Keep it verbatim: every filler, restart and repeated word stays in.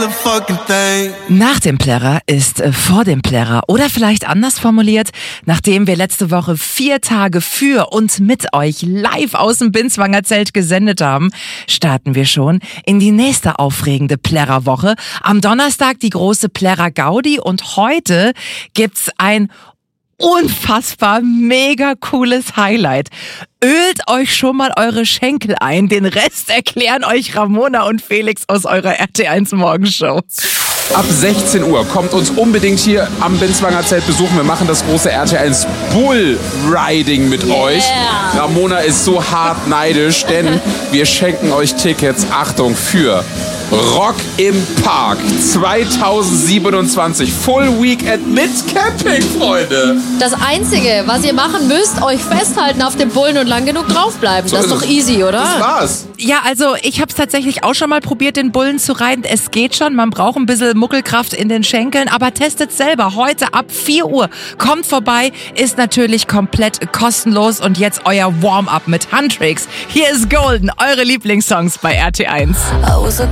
motherfucking thing. Nach dem Plärrer ist äh, vor dem Plärrer. Oder vielleicht anders formuliert, nachdem wir letzte Woche vier Tage für und mit euch live aus dem Binswanger Zelt gesendet haben, starten wir schon in die nächste aufregende Plärrerwoche. Am Donnerstag die große Plärrer-Gaudi und heute gibt's ein unfassbar mega cooles Highlight. Ölt euch schon mal eure Schenkel ein. Den Rest erklären euch Ramona und Felix aus eurer R T eins Morgenshow. Ab sechzehn Uhr kommt uns unbedingt hier am Binswanger Zelt besuchen. Wir machen das große R T eins Bull Riding mit yeah. euch. Ramona ist so hart neidisch, denn wir schenken euch Tickets, Achtung, für Rock im Park zweitausendsiebenundzwanzig. Full Weekend mit Camping, Freunde. Das Einzige, was ihr machen müsst, euch festhalten auf dem Bullen und lang genug draufbleiben. So das ist doch easy, oder? Das war's. Ja, also ich habe es tatsächlich auch schon mal probiert, den Bullen zu reiten. Es geht schon, man braucht ein bisschen Muckelkraft in den Schenkeln, aber testet selber. Heute ab vier Uhr. Kommt vorbei, ist natürlich komplett kostenlos und jetzt euer Warm-up mit Handtricks. Hier ist Golden, eure Lieblingssongs bei R T eins.